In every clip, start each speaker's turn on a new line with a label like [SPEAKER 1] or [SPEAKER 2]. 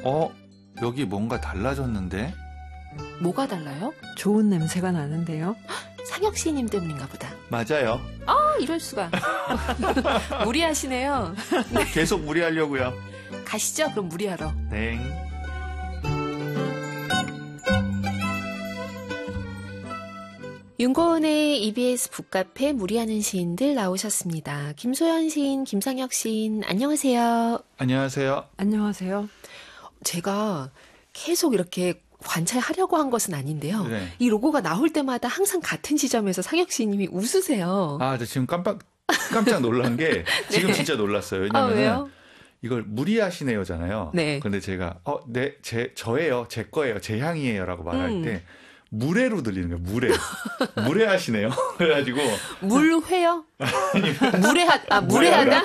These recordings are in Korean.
[SPEAKER 1] 여기 뭔가 달라졌는데?
[SPEAKER 2] 뭐가 달라요?
[SPEAKER 3] 좋은 냄새가 나는데요.
[SPEAKER 2] 상혁 시인님 때문인가 보다.
[SPEAKER 1] 맞아요.
[SPEAKER 2] 이럴 수가. 무리하시네요.
[SPEAKER 1] 계속 무리하려고요.
[SPEAKER 2] 가시죠. 그럼 무리하러.
[SPEAKER 1] 네.
[SPEAKER 2] 윤고은의 EBS 북카페 무리하는 시인들 나오셨습니다. 김소연 시인, 김상혁 시인, 안녕하세요.
[SPEAKER 1] 안녕하세요.
[SPEAKER 3] 안녕하세요.
[SPEAKER 2] 제가 계속 이렇게 관찰하려고 한 것은 아닌데요.
[SPEAKER 1] 네.
[SPEAKER 2] 이 로고가 나올 때마다 항상 같은 지점에서 상혁 시인님이 웃으세요.
[SPEAKER 1] 저 지금 깜짝 놀란 게 지금
[SPEAKER 2] 네.
[SPEAKER 1] 진짜 놀랐어요. 왜냐면
[SPEAKER 2] 왜요?
[SPEAKER 1] 이걸 무리하시네요잖아요.
[SPEAKER 2] 네.
[SPEAKER 1] 근데 제가 저예요, 제 거예요, 제 향이에요라고 말할 때 무례로 들리는 거예요. 무례하시네요. 그래가지고
[SPEAKER 2] 물회요? 무례하다?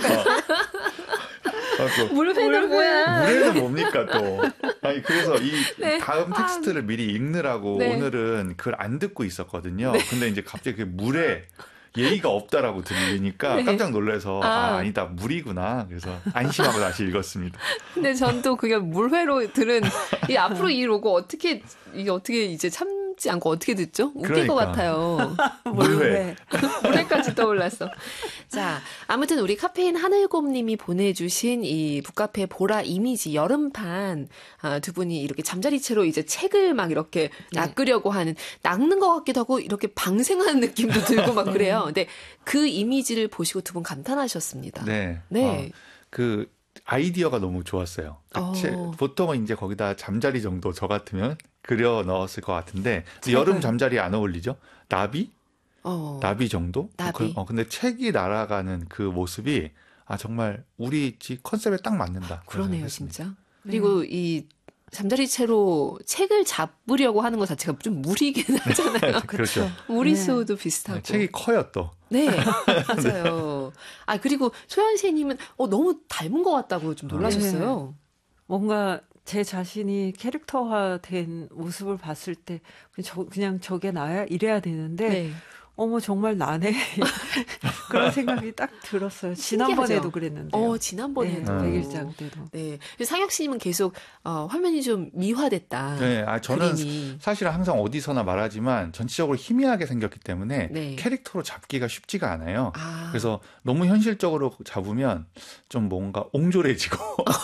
[SPEAKER 2] 물회는 뭐야?
[SPEAKER 1] 무례는 뭡니까 또? 그래서 이
[SPEAKER 2] 네.
[SPEAKER 1] 다음 텍스트를 미리 읽느라고
[SPEAKER 2] 네.
[SPEAKER 1] 오늘은 그걸 안 듣고 있었거든요. 근데 이제 갑자기 그 무례 예의가 없다라고 들리니까
[SPEAKER 2] 네.
[SPEAKER 1] 깜짝 놀라서 아니다 무리구나. 그래서 안심하고 다시 읽었습니다.
[SPEAKER 2] 근데 전 또 그게 물회로 들은 이 앞으로 이 로고 어떻게 이제 참지 않고 어떻게 듣죠? 웃길 것 같아요.
[SPEAKER 1] 물회.
[SPEAKER 2] 물회까지 떠올랐어. 자, 아무튼 우리 카페인 하늘곰님이 보내주신 이 북카페 보라 이미지 여름판 두 분이 이렇게 잠자리채로 이제 책을 막 이렇게 낚으려고 하는 낚는 것 같기도 하고 이렇게 방생하는 느낌도 들고 막 그래요. 근데 그 이미지를 보시고 두 분 감탄하셨습니다.
[SPEAKER 1] 네.
[SPEAKER 2] 네.
[SPEAKER 1] 그 아이디어가 너무 좋았어요. 보통은 이제 거기다 잠자리 정도 저 같으면 그려 넣었을 것 같은데 여름 잠자리 안 어울리죠? 나비? 나비 정도?
[SPEAKER 2] 나비.
[SPEAKER 1] 근데 책이 날아가는 그 모습이 정말 우리 집 컨셉에 딱 맞는다.
[SPEAKER 2] 그러네요, 진짜. 그리고 이 잠자리채로 책을 잡으려고 하는 것 자체가 좀 무리긴 하잖아요.
[SPEAKER 1] 그렇죠.
[SPEAKER 2] 무리수도 비슷하고.
[SPEAKER 1] 책이 커요, 또.
[SPEAKER 2] 네, 맞아요. 그리고 소연 씨님은 너무 닮은 것 같다고 좀 놀라셨어요.
[SPEAKER 3] 네. 뭔가 제 자신이 캐릭터화된 모습을 봤을 때 그냥 저게 나야 이래야 되는데
[SPEAKER 2] 네.
[SPEAKER 3] 어머 정말 나네 그런 생각이 딱 들었어요. 지난번에도 그랬는데요.
[SPEAKER 2] 지난번에도.
[SPEAKER 3] 네, 100일장 때도.
[SPEAKER 2] 네. 상혁 씨님은 계속 화면이 좀 미화됐다.
[SPEAKER 1] 네, 저는
[SPEAKER 2] 그림이.
[SPEAKER 1] 사실 항상 어디서나 말하지만 전체적으로 희미하게 생겼기 때문에
[SPEAKER 2] 네.
[SPEAKER 1] 캐릭터로 잡기가 쉽지가 않아요. 그래서 너무 현실적으로 잡으면 좀 뭔가 옹졸해지고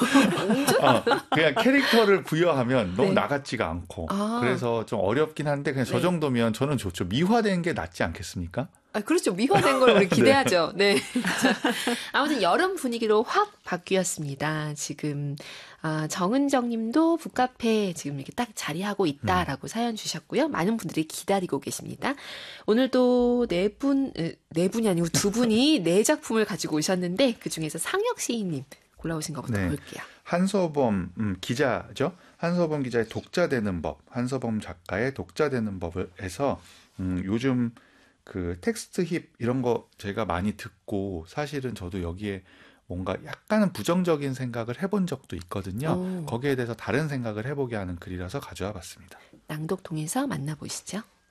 [SPEAKER 1] 그냥 캐릭터를 부여하면 너무
[SPEAKER 2] 네.
[SPEAKER 1] 나같지가 않고 그래서 좀 어렵긴 한데 그냥 저 정도면 저는 좋죠. 미화된 게 낫지 않겠습니까?
[SPEAKER 2] 그렇죠. 미화된 걸 우리 기대하죠. 네. 자, 아무튼 여름 분위기로 확 바뀌었습니다. 지금 정은정 님도 북카페 지금 이렇게 딱 자리하고 있다라고 사연 주셨고요. 많은 분들이 기다리고 계십니다. 오늘도 네 분이 아니고 두 분이 네 작품을 가지고 오셨는데 그중에서 상혁 시인님 골라오신 것부터 볼게요.
[SPEAKER 1] 한서범 기자죠. 한서범 기자의 독자 되는 법, 한서범 작가의 독자 되는 법에서 요즘 그 텍스트 힙 이런 거 제가 많이 듣고 사실은 저도 여기에 뭔가 약간은 부정적인 생각을 해본 적도 있거든요. 거기에 대해서 다른 생각을 해보게 하는 글이라서 가져와 봤습니다.
[SPEAKER 2] 낭독 통해서 만나보시죠.